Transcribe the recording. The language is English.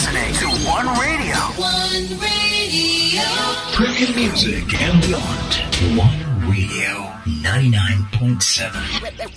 listening to One Radio. One Radio. Premium music and beyond. One Radio 99.7.